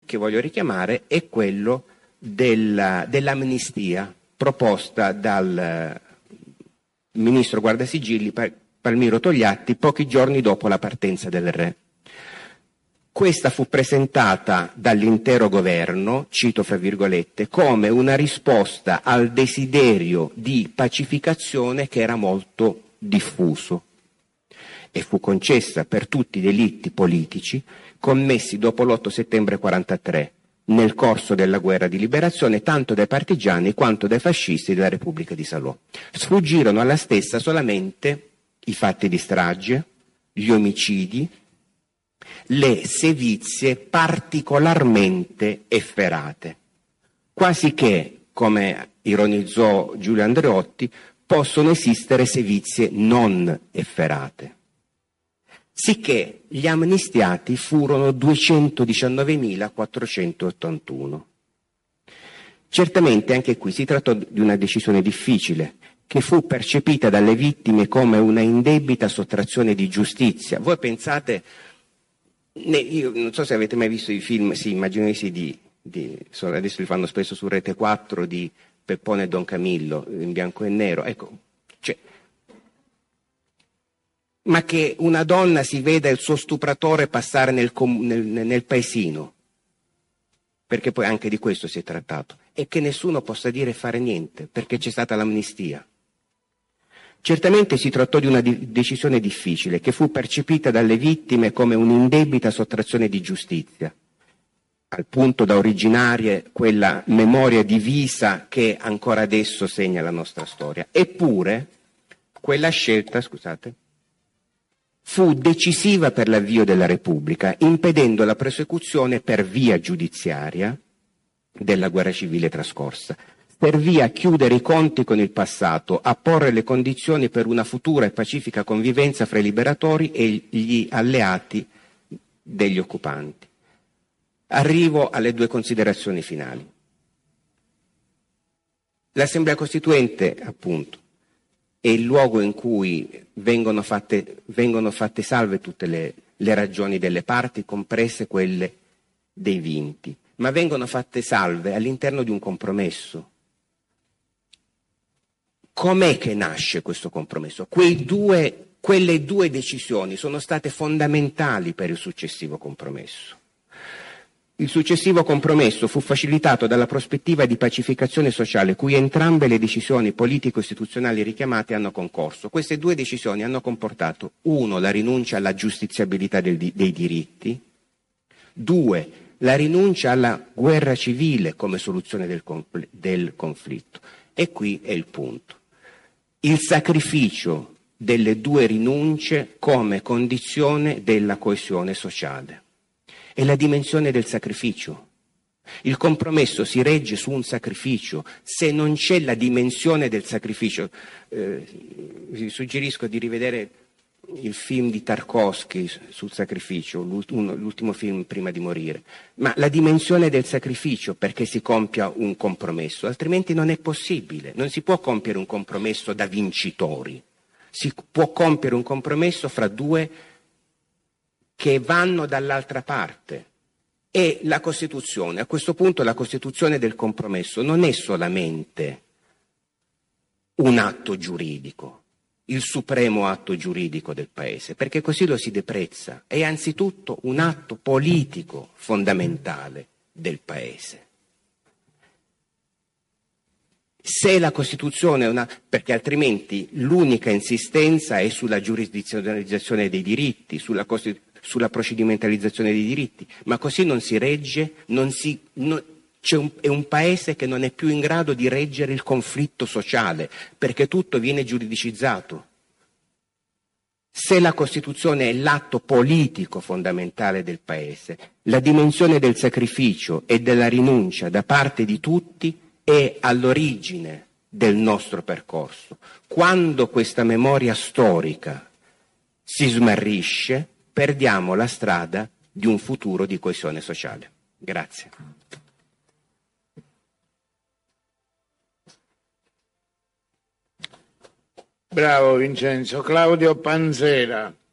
che voglio richiamare è quello dell'amnistia proposta dal ministro Guardasigilli Palmiro Togliatti pochi giorni dopo la partenza del re. Questa fu presentata dall'intero governo, cito fra virgolette, come una risposta al desiderio di pacificazione che era molto diffuso e fu concessa per tutti i delitti politici commessi dopo l'8 settembre 43 nel corso della guerra di liberazione tanto dai partigiani quanto dai fascisti della Repubblica di Salò. Sfuggirono alla stessa solamente i fatti di strage, gli omicidi, le sevizie particolarmente efferate, quasi che, come ironizzò Giulio Andreotti, possono esistere sevizie non efferate. Sicché gli amnistiati furono 219.481. Certamente anche qui si trattò di una decisione difficile, che fu percepita dalle vittime come una indebita sottrazione di giustizia. Voi pensate, io non so se avete mai visto i film, sì, immagino sì, adesso li fanno spesso su Rete 4, di Peppone e Don Camillo, in bianco e nero, ecco, cioè, ma che una donna si veda il suo stupratore passare nel paesino, perché poi anche di questo si è trattato, e che nessuno possa dire e fare niente, perché c'è stata l'amnistia. Certamente si trattò di una decisione difficile, che fu percepita dalle vittime come un'indebita sottrazione di giustizia, al punto da originare quella memoria divisa che ancora adesso segna la nostra storia. Eppure, quella scelta, fu decisiva per l'avvio della Repubblica, impedendo la prosecuzione per via giudiziaria della guerra civile trascorsa. Servì a chiudere i conti con il passato, a porre le condizioni per una futura e pacifica convivenza fra i liberatori e gli alleati degli occupanti. Arrivo alle due considerazioni finali. L'Assemblea Costituente, appunto, è il luogo in cui vengono fatte salve tutte le ragioni delle parti, comprese quelle dei vinti, ma vengono fatte salve all'interno di un compromesso. Com'è che nasce questo compromesso? Quelle due decisioni sono state fondamentali per il successivo compromesso. Il successivo compromesso fu facilitato dalla prospettiva di pacificazione sociale cui entrambe le decisioni politico-istituzionali richiamate hanno concorso. Queste due decisioni hanno comportato: 1. La rinuncia alla giustiziabilità dei diritti; 2. La rinuncia alla guerra civile come soluzione del conflitto. E qui è il punto. Il sacrificio delle due rinunce come condizione della coesione sociale. È la dimensione del sacrificio. Il compromesso si regge su un sacrificio. Se non c'è la dimensione del sacrificio, vi suggerisco di rivedere il film di Tarkovsky sul sacrificio, l'ultimo film prima di morire, ma la dimensione del sacrificio perché si compia un compromesso, altrimenti non è possibile. Non si può compiere un compromesso da vincitori, si può compiere un compromesso fra due che vanno dall'altra parte. E la Costituzione, a questo punto la Costituzione del compromesso non è solamente un atto giuridico, il supremo atto giuridico del Paese, perché così lo si deprezza, è anzitutto un atto politico fondamentale del Paese. Se la Costituzione è perché altrimenti l'unica insistenza è sulla giurisdizionalizzazione dei diritti, sulla procedimentalizzazione dei diritti, ma così non si regge, è un Paese che non è più in grado di reggere il conflitto sociale, perché tutto viene giuridicizzato. Se la Costituzione è l'atto politico fondamentale del Paese, la dimensione del sacrificio e della rinuncia da parte di tutti è all'origine del nostro percorso. Quando questa memoria storica si smarrisce, perdiamo la strada di un futuro di coesione sociale. Grazie. Bravo Vincenzo. Claudio Panzera.